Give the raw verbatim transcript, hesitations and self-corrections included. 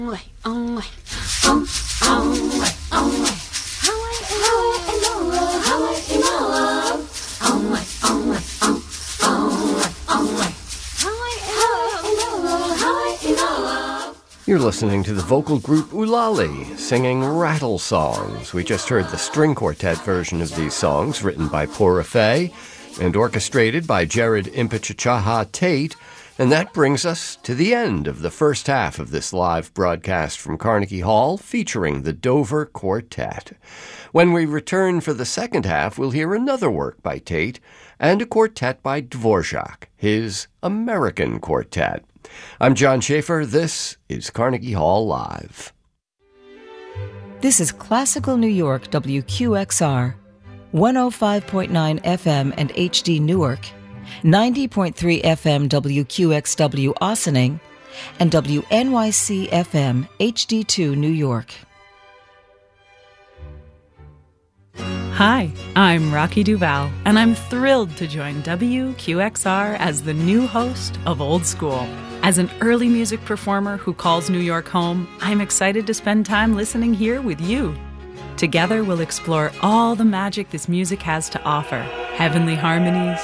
You're listening to the vocal group Ulali singing Rattle Songs. We just heard the string quartet version of these songs, written by Pora Fay and orchestrated by Jared Impichachaha Tate. And that brings us to the end of the first half of this live broadcast from Carnegie Hall featuring the Dover Quartet. When we return for the second half, we'll hear another work by Tate and a quartet by Dvorak, his American Quartet. I'm John Schaefer. This is Carnegie Hall Live. This is Classical New York W Q X R, one oh five point nine F M and H D Newark, ninety point three F M W Q X W Ossining, and W N Y C F M H D two New York. Hi, I'm Rocky Duval, and I'm thrilled to join W Q X R as the new host of Old School. As an early music performer who calls New York home, I'm excited to spend time listening here with you. Together, we'll explore all the magic this music has to offer, heavenly harmonies,